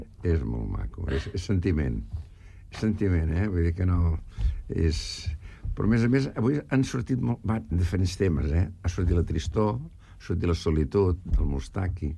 És molt maco, és sentiment. És sentiment, Vull dir que no... Però, a més, avui han sortit diferents temes, Ha sortit la tristor, ha sortit la solitud, del Moustaki.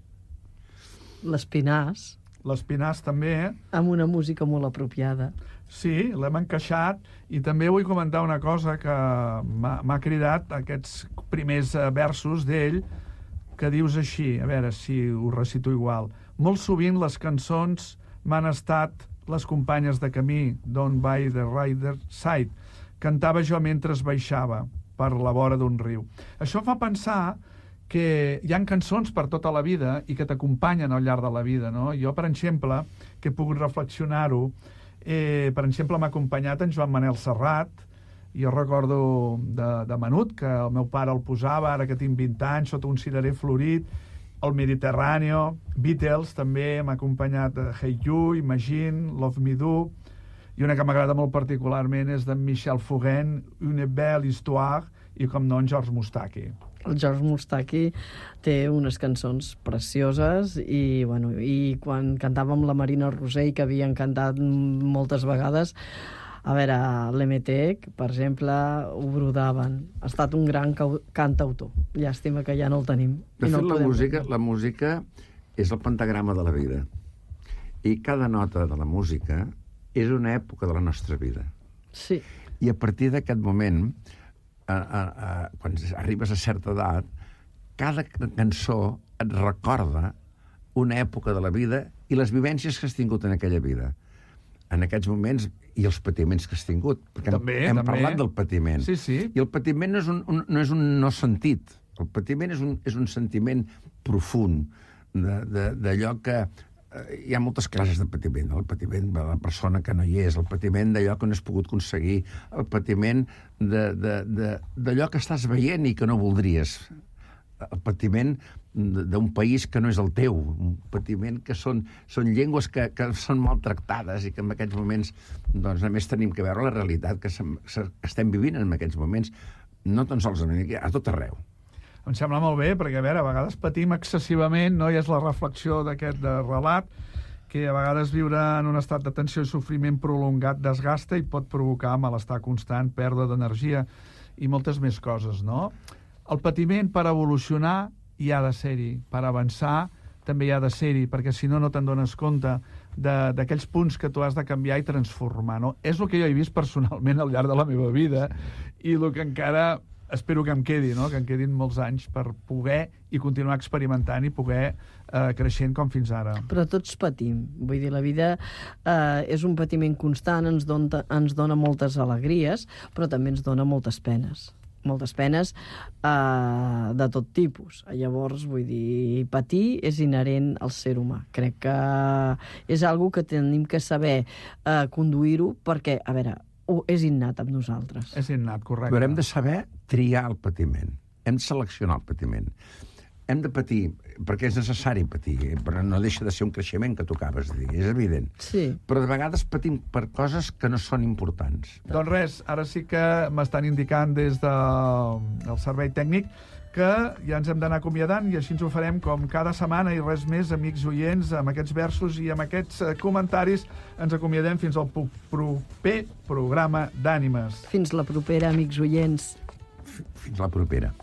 L'Espinàs. L'Espinàs també, Amb una música molt apropiada. Sí, l'hem encaixat, i també vull comentar una cosa que m'ha cridat, aquests primers versos d'ell, que dius així, a veure si ho recito igual. Molt sovint les cançons m'han estat les companyes de camí, Down by the Rider Side. Cantava jo mentre baixava per la vora d'un riu. Això fa pensar que hi ha cançons per tota la vida i que t'acompanyen al llarg de la vida, no? Jo, per exemple, que he pogut reflexionar-ho, per exemple, m'ha acompanyat en Joan Manel Serrat. Jo recordo de menut que el meu pare el posava, ara que tinc 20 anys, sota un cirerer florit, el Mediterráneo, Beatles també m'ha acompanyat, Hey You, Imagine, Love Me Do, i una que m'agrada molt particularment és d'en Michel Fugain, Une belle histoire, i com no, en George Moustaki. El George Moustaki té unes cançons precioses i quan cantàvem la Marina Rosell, que havien cantat moltes vegades, a veure, l'Emetec, per exemple, ho brodaven. Ha estat un gran cantautor. Llàstima que ja no el tenim. De fet, la música és el pentagrama de la vida. I cada nota de la música és una època de la nostra vida. Sí. I a partir d'aquest moment, quan arribes a certa edat, cada cançó et recorda una època de la vida i les vivències que has tingut en aquella vida. En aquests moments, i els patiments que has tingut. Perquè hem parlat del patiment. Sí, sí. I el patiment no és un no sentit. El patiment és un sentiment profund d'allò que... Hi ha moltes classes de patiment. El patiment de la persona que no hi és, el patiment d'allò que no has pogut aconseguir, el patiment d'allò que estàs veient i que no voldries, el patiment d'un país que no és el teu, un patiment que són llengües que són maltractades i que en aquests moments, doncs, només tenim que veure la realitat que estem vivint en aquests moments, no tan sols a tot arreu. Em sembla molt bé, perquè, a veure, a vegades patim excessivament, no? I és la reflexió d'aquest relat, que a vegades viure en un estat de tensió i sofriment prolongat desgasta i pot provocar malestar constant, pèrdua d'energia i moltes més coses, no? El patiment, per evolucionar, hi ha de ser-hi. Per avançar, també hi ha de ser-hi, perquè si no, no te'n dones compte d'aquells punts que tu has de canviar i transformar, no? És el que jo he vist personalment al llarg de la meva vida i el que encara... espero que em quedi, no? Que em quedin molts anys per poder i continuar experimentant i poder creixent com fins ara. Però tots patim. Vull dir, la vida és un patiment constant, ens dona moltes alegries, però també ens dona moltes penes. Moltes penes de tot tipus. Llavors, vull dir, patir és inherent al ser humà. Crec que és algo que tenim que saber conduir-ho perquè, a veure, és innat amb nosaltres. És innat, correcte. Però hem de saber triar el patiment. Hem de seleccionar el patiment. Hem de patir, perquè és necessari patir, però no deixa de ser un creixement que tu acabes de dir, és evident. Sí. Però de vegades patim per coses que no són importants. Doncs res, ara sí que m'estan indicant des del servei tècnic que ja ens hem d'anar acomiadant i així ens ho farem com cada setmana i res més, amics oients, amb aquests versos i amb aquests comentaris ens acomiadem fins al proper programa d'Ànimes. Fins la propera, amics oients. Fins la propera.